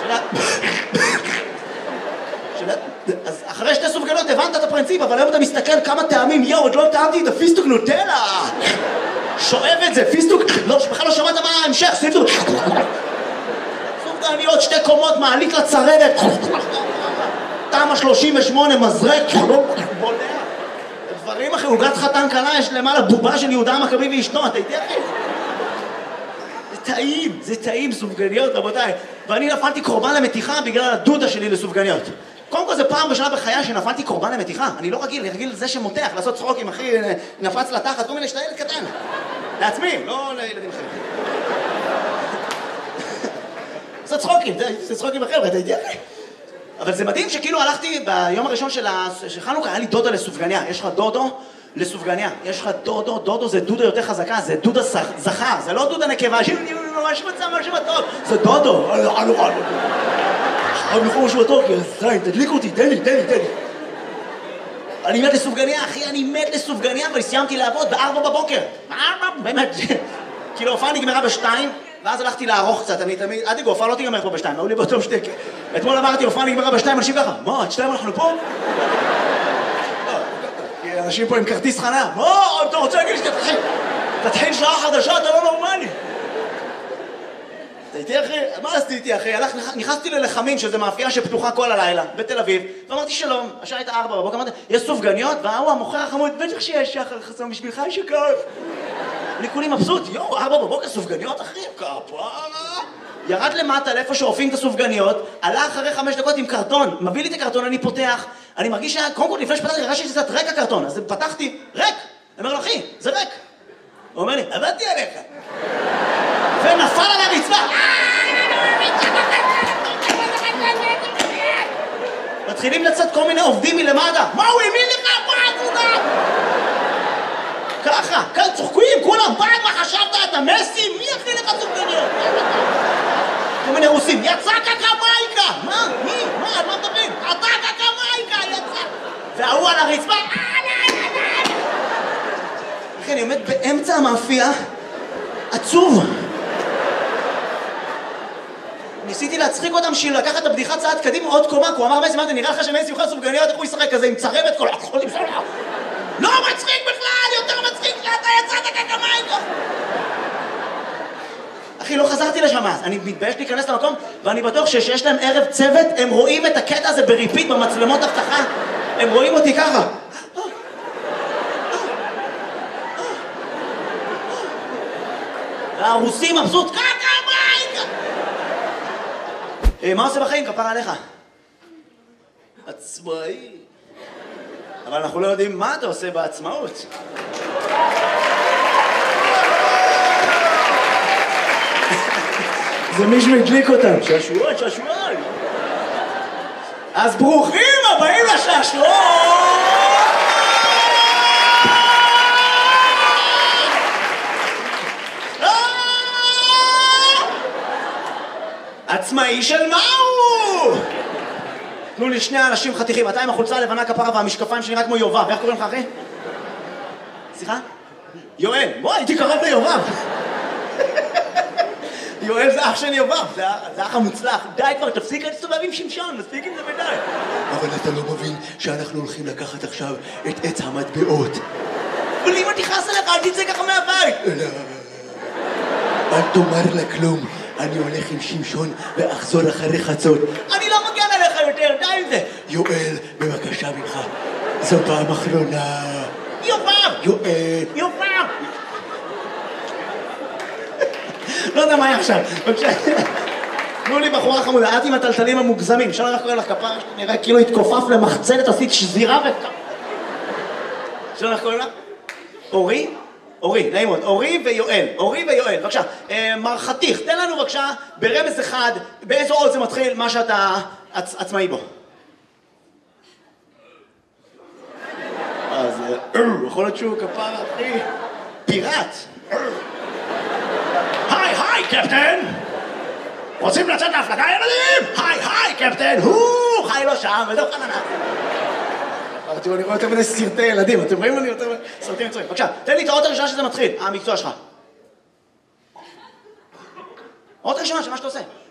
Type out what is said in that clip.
אז אחרי שתי סופגניות הבנת את הפרינציפ, אבל היום אתה מסתכל כמה טעמים, יואו, עוד לא טעמתי את הפיסטוק נוטלה. שואב את זה, פיסטוק, בכלל לא שמעת מה ההמשך, פיסטוק. סופגניות, שתי קומות, מעלית לצרבת. תמה 38, מזרק, בולע. דברים אחרי, עוגת חתן קלה, יש למעלה בובה של יהודה המכבי ואשתו, אתה יודע אחי? זה טעים, סופגניות, רבותיי. ואני נפלתי קורבן למתיחה בגלל הדודה שלי לסופגניות. קודם כל זה פעם בשנה בחיי שנפלתי קורבן למתיחה. אני לא רגיל, אני רגיל לזה שמותח, לעשות צחוקים, אחי, נפץ לתחת, כל מיני שאתה ילד קטן. לעצמי, לא לילדים אחרים. לעשות צחוקים, זה צחוקים בחבר'ה, אתה יודע? אבל זה מדהים שכאילו הלכתי ביום הראשון של חנוכה, היה לי דודה לסופגניה. יש לך דודו לסופגניה. יש לך דודו זה דודה יותר חזקה, זה דודה זכר, זה לא דודה נקבה, ממש מצא משהו טוב, זה דודו. חייב לכו משהו טוב, זין, תדליק אותי, תן לי. אני מת לסופגניה, אחי, אני מת לסופגניה, אבל סיימתי לעבוד ב4 בבוקר. באמת, כאילו הופעה נגמרה ב2, ואז הלכתי לערוך קצת, אני תמיד, עד יגו, הופעה לא תיגמר פה ב2, היו לי באותו שתק. אתמול אמרתי, הופעה נגמרה ב2, אנשים ככה, מה, עד 2 אנחנו פה? כי אנשים פה עם כרטיס חנה, מה, אתה רוצה להגיד לי שתתחיל שעה חדשה, אתה לא נורמלי. אתה איתי אחי? מה עשיתי איתי אחי? נכנסתי ללחמים, שזה מאפייה שפתוחה כל הלילה, בתל אביב, ואמרתי שלום, השעה הייתה 4 בבוקר, אמרתי, יש סופגניות? והוא המוכר החמוד, בטח שיש שחר חסום בשבילך, יש שכף. אני כולי מבסוט, 4 בבוקר סופגניות אחי, כפרה. ירד למטה לאיפה שאופים את הסופגניות, עלה אחרי 5 דקות עם קרטון, מביא לי את הקרטון, אני פותח, אני מרגיש קודם כל לפני שפתחתי, הרגשתי שזה קצת ריק הקרטון, אז פתחתי, ריק. אני אומר לו, אחי, זה ריק. הוא אומר לי, עבדתי עליך. ונפל על הרצפה. מתחילים לצאת כל מיני עובדים מלמטה. מה הוא האמין לך? ככה, כאן צוחקים, כולם, מה חשבת? אתה מסי? מי הכי לך סופגניות? כל מיני רוסים, יצא קקמייקה! מה? מי? מה? על מה מדברים? אתה קקמייקה! יצא! והוא על הרצפה. אחי, אני עומד באמצע המאפייה, עצוב. ניסיתי להצחיק אותם בשביל לקחת את הבדיחה צעד קדימה עוד קומה, כי הוא אמר מסי, מה, נראה לך שמסי יוכל סופגניות, איך הוא ישחק כזה עם צרבת כל החולים שלו? לא מצחיק בכלל, יותר מצחיק שאתה יצאת קקמייקה! אחי, לא חזרתי לשם אז, אני מתבייש להיכנס למקום, ואני בטוח שיש להם ערב צוות, הם רואים את הקטע הזה בריפיט במצלמות אבטחה, הם רואים אותי ככה. והרוסים מבסוט, קקמייקה! מה עושה בחיים? כפרה עליך. עצמאי. אבל אנחנו לא יודעים מה אתה עושה בעצמאות. זה מישהו הדליק אותם. שעשועון, שעשועון. אז ברוכים הבאים לשעשועון! עצמאי של מהו? תנו לי שני אנשים חתיכים, אתה עם החולצה הלבנה כפרה והמשקפיים שנראה כמו יובב, איך קוראים לך אחי? סליחה? יואל, בוא, הייתי קרוב ליובב. יואל זה אח של יובב, זה אח המוצלח. די כבר, תפסיק להסתובב עם שמשון, מספיק עם זה ודי. אבל אתה לא מבין שאנחנו הולכים לקחת עכשיו את עץ המטבעות. אבל אם אתה תכעס עליך, אל תצא ככה מהבית. אל תאמר לה כלום. אני הולך עם שמשון ואחזור אחרי חצות. אני לא מגן עליך יותר, די עם זה. יואל, בבקשה ממך. זו פעם אחרונה. יובב! יואל. יובב! לא יודע מה היה עכשיו. בבקשה. תנו לי בחורה חמודה, את עם הטלטלים המוגזמים. אפשר לך קורא לך כפרה, נראה כאילו התכופף למחצלת, עשית שזירה אפשר לך קוראים לה? אורי? אורי, נעים מאוד, אורי ויואל, אורי ויואל, בבקשה, מר חתיך, תן לנו בבקשה ברמז אחד, באיזו אות זה מתחיל מה שאתה עצמאי בו. אז יכול להיות שהוא כפרה, אחי, פיראט. היי, היי, קפטן! רוצים לצאת להפלגה, ילדים? היי, היי, קפטן! חי לו שם, ודו חננה. תראו, אני רואה יותר מדי סרטי ילדים, אתם רואים לי יותר מדי סרטים מצויים. בבקשה, תן לי את האות הראשונה שזה מתחיל, המקצוע שלך. האות הראשונה של מה שאתה עושה.